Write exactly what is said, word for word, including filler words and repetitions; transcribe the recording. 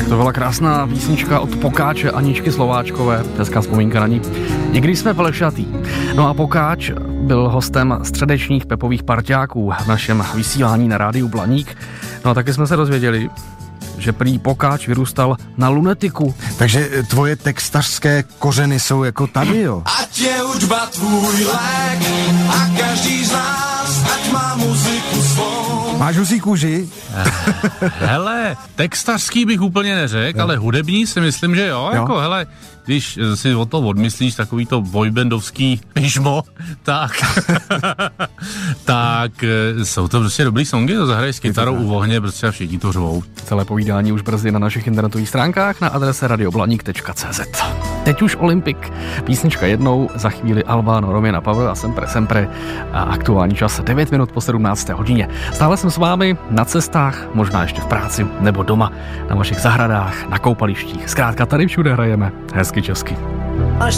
To byla krásná písnička od Pokáče Aničky Slováčkové, hezká vzpomínka na ní. Někdy jsme plešatý. No a Pokáč byl hostem středečních Pepových parťáků v našem vysílání na rádiu Blaník. No a taky jsme se dozvěděli, že prý Pokáč vyrůstal na lunetiku. Takže tvoje textařské kořeny jsou jako tady, jo? Ať je hudba tvůj lék a každý z nás, ať má muziku svou. Máš husí kůži? Hele, textařský bych úplně neřekl, ale hudební si myslím, že jo, jo. Jako hele, když si o to odmyslíš takový to boybandovský pižmo, tak tak jsou to prostě dobrý songy, to zahraješ s kytarou u ohně, prostě a všichni to řvou. Celé povídání už brzy na našich internetových stránkách na adrese radioblaník tečka cé zet. Teď už Olympik. Písnička jednou, za chvíli Albano, Romina Power a Sempre Sempre. A aktuální čas devět minut po sedmnácté hodině. Stále jsem s vámi na cestách, možná ještě v práci nebo doma, na vašich zahradách, na koupalištích. Zkrátka tady všude hrajeme hezky česky.